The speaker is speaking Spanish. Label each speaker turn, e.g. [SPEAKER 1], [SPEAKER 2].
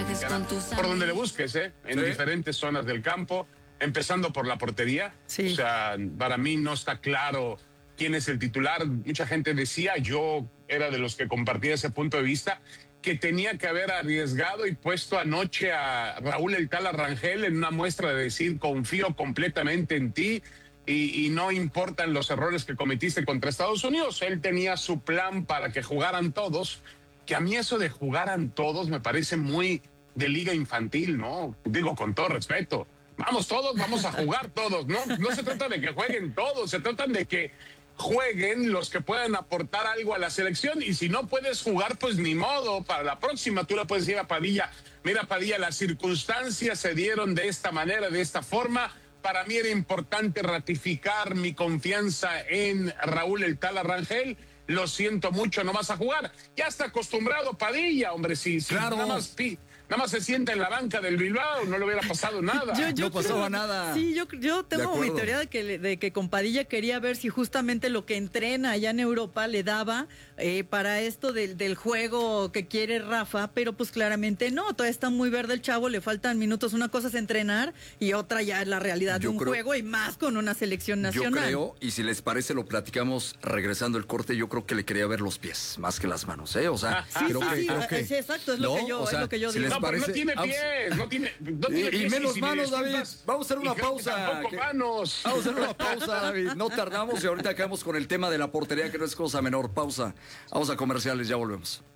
[SPEAKER 1] por donde le busques, en diferentes zonas del campo, empezando por la portería.
[SPEAKER 2] Sí.
[SPEAKER 1] O sea, para mí no está claro quién es el titular. Mucha gente decía, yo era de los que compartía ese punto de vista, que tenía que haber arriesgado y puesto anoche a Raúl El Tala Rangel en una muestra de decir, confío completamente en ti y no importan los errores que cometiste contra Estados Unidos. Él tenía su plan para que jugaran todos, que a mí eso de jugaran todos me parece muy de liga infantil, ¿no? Digo, con todo respeto. Vamos todos, vamos a jugar todos, ¿no? No se trata de que jueguen todos, se trata de que jueguen los que puedan aportar algo a la selección, y si no puedes jugar, pues ni modo, para la próxima tú le puedes decir a Padilla, mira Padilla, las circunstancias se dieron de esta manera, de esta forma, para mí era importante ratificar mi confianza en Raúl El Tala Rangel, lo siento mucho, no vas a jugar. Ya está acostumbrado Padilla, hombre, si
[SPEAKER 3] Claro.
[SPEAKER 1] nada más se sienta en la banca del Bilbao, no le hubiera pasado nada.
[SPEAKER 3] No pasaba nada.
[SPEAKER 2] Sí, yo tengo mi teoría de que con Padilla quería ver si justamente lo que entrena allá en Europa le daba para esto del juego que quiere Rafa, pero pues claramente no, todavía está muy verde el chavo, le faltan minutos. Una cosa es entrenar y otra ya es la realidad de un juego, y más con una selección nacional.
[SPEAKER 3] Yo creo, y si les parece lo platicamos regresando el corte, yo creo que le quería ver los pies más que las manos, ¿eh? O sea,
[SPEAKER 2] Sí, sí, exacto, es lo que yo,
[SPEAKER 3] o sea,
[SPEAKER 2] es lo que yo
[SPEAKER 3] si
[SPEAKER 2] digo.
[SPEAKER 3] les
[SPEAKER 1] No, pero no
[SPEAKER 3] parece-
[SPEAKER 1] tiene pies, no tiene
[SPEAKER 3] Y
[SPEAKER 1] pies,
[SPEAKER 3] menos
[SPEAKER 1] si
[SPEAKER 3] manos,
[SPEAKER 1] le
[SPEAKER 3] David.
[SPEAKER 1] sientas-
[SPEAKER 3] Vamos a hacer una
[SPEAKER 1] y creo que
[SPEAKER 3] pausa.
[SPEAKER 1] tampoco manos.
[SPEAKER 3] Vamos a hacer una pausa, David. No tardamos y ahorita acabamos con el tema de la portería, que no es cosa menor. Pausa. Vamos a comerciales, ya volvemos.